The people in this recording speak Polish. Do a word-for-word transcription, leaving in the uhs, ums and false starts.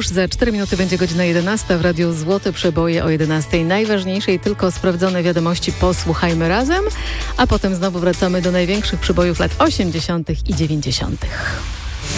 Już za cztery minuty będzie godzina jedenasta w Radiu Złote Przeboje o jedenastej. Najważniejszej tylko sprawdzone wiadomości posłuchajmy razem, a potem znowu wracamy do największych przebojów lat osiemdziesiątych i dziewięćdziesiątych.